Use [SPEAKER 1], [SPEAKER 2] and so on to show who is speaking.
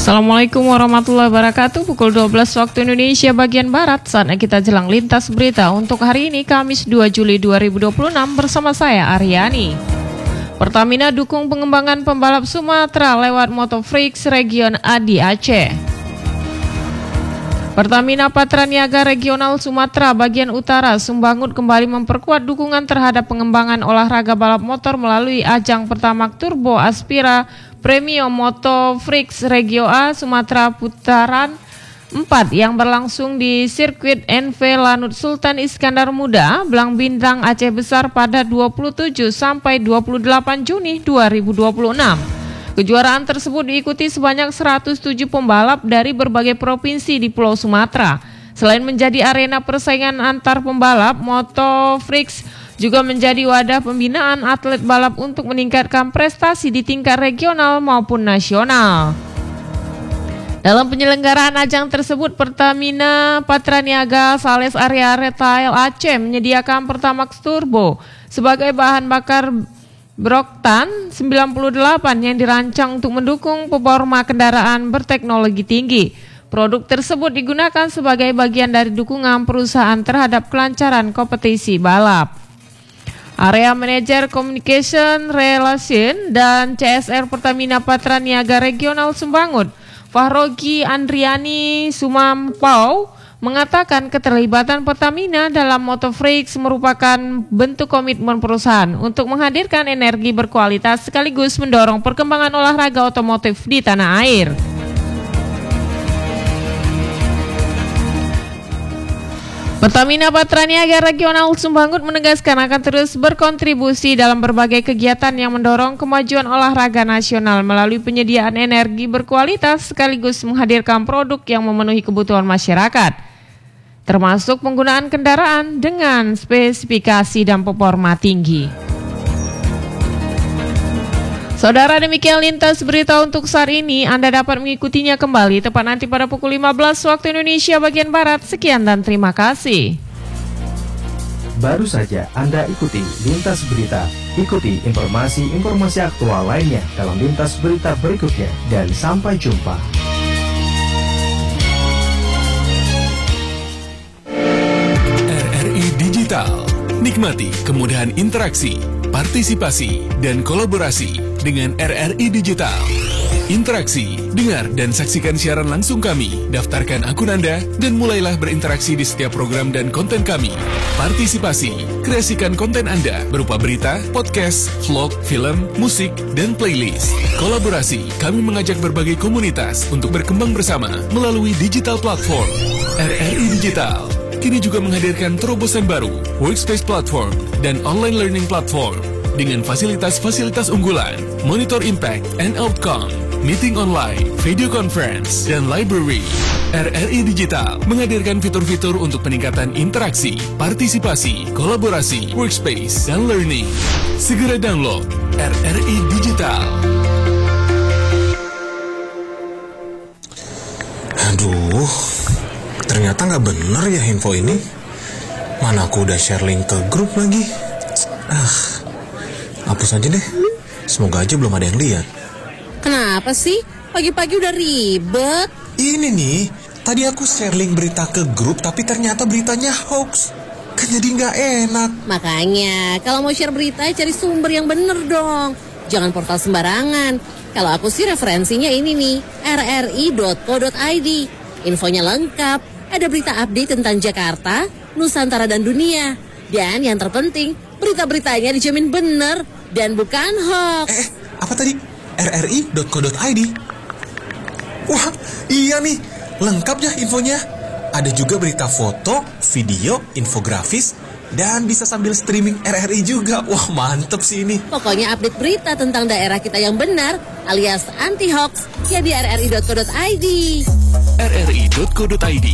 [SPEAKER 1] Assalamualaikum warahmatullahi wabarakatuh. Pukul 12 waktu Indonesia bagian Barat. Saatnya kita jelang lintas berita untuk hari ini Kamis 2 Juli 2026 bersama saya Aryani. Pertamina dukung pengembangan pembalap Sumatera lewat Motofreaks Region A di Aceh. Pertamina Patraniaga Regional Sumatera bagian Utara Sumbangut kembali memperkuat dukungan terhadap pengembangan olahraga balap motor melalui ajang Pertamax Turbo Aspira Premium Motofreaks Regio A Sumatera Putaran 4 yang berlangsung di sirkuit NV Lanut Sultan Iskandar Muda, Blang Bintang, Aceh Besar pada 27 sampai 28 Juni 2026. Kejuaraan tersebut diikuti sebanyak 107 pembalap dari berbagai provinsi di Pulau Sumatera. Selain menjadi arena persaingan antar pembalap, Motofreaks juga menjadi wadah pembinaan atlet balap untuk meningkatkan prestasi di tingkat regional maupun nasional. Dalam penyelenggaraan ajang tersebut, Pertamina Patraniaga Sales Area Retail Aceh menyediakan Pertamax Turbo sebagai bahan bakar Broktan 98 yang dirancang untuk mendukung performa kendaraan berteknologi tinggi. Produk tersebut digunakan sebagai bagian dari dukungan perusahaan terhadap kelancaran kompetisi balap. Area Manager Communication Relation dan CSR Pertamina Patraniaga Regional Sumbangut, Fahrogi Andriani Sumampau, mengatakan keterlibatan Pertamina dalam Motofreaks merupakan bentuk komitmen perusahaan untuk menghadirkan energi berkualitas sekaligus mendorong perkembangan olahraga otomotif di tanah air. Pertamina Patraniaga Regional Sumbangut menegaskan akan terus berkontribusi dalam berbagai kegiatan yang mendorong kemajuan olahraga nasional melalui penyediaan energi berkualitas sekaligus menghadirkan produk yang memenuhi kebutuhan masyarakat, termasuk penggunaan kendaraan dengan spesifikasi dan performa tinggi. Saudara, demikian lintas berita untuk saat ini. Anda dapat mengikutinya kembali tepat nanti pada pukul 15 waktu Indonesia bagian Barat. Sekian dan terima kasih.
[SPEAKER 2] Baru saja Anda ikuti lintas berita. Ikuti informasi-informasi aktual lainnya dalam lintas berita berikutnya. Dan sampai jumpa.
[SPEAKER 3] RRI Digital. Nikmati kemudahan interaksi, partisipasi, dan kolaborasi dengan RRI Digital. Interaksi, dengar dan saksikan siaran langsung kami, daftarkan akun Anda, dan mulailah berinteraksi di setiap program dan konten kami. Partisipasi, kreasikan konten Anda berupa berita, podcast, vlog, film, musik, dan playlist. Kolaborasi, kami mengajak berbagai komunitas untuk berkembang bersama melalui digital platform. RRI Digital kini juga menghadirkan terobosan baru, workspace platform, dan online learning platform dengan fasilitas-fasilitas unggulan, monitor impact and outcome, meeting online, video conference, dan library. RRI Digital menghadirkan fitur-fitur untuk peningkatan interaksi, partisipasi, kolaborasi, workspace, dan learning. Segera download RRI Digital.
[SPEAKER 4] Aduh, ternyata nggak bener ya info ini. Mana aku udah share link ke grup lagi. Hapus aja deh. Semoga aja belum ada yang lihat.
[SPEAKER 5] Kenapa sih? Pagi-pagi udah ribet.
[SPEAKER 4] Ini nih, tadi aku share link berita ke grup tapi ternyata beritanya hoax. Kan jadi nggak enak.
[SPEAKER 5] Makanya, kalau mau share berita cari sumber yang bener dong. Jangan portal sembarangan. Kalau aku sih referensinya ini nih, rri.co.id. Infonya lengkap, ada berita update tentang Jakarta, Nusantara dan dunia. Dan yang terpenting, berita-beritanya dijamin bener dan bukan hoax.
[SPEAKER 4] Apa tadi? rri.co.id. Wah, iya nih, lengkap ya infonya. Ada juga berita foto, video, infografis, dan bisa sambil streaming RRI juga. Wah, mantep sih ini.
[SPEAKER 5] Pokoknya update berita tentang daerah kita yang benar, alias anti-hoax, ya di rri.co.id.
[SPEAKER 3] rri.co.id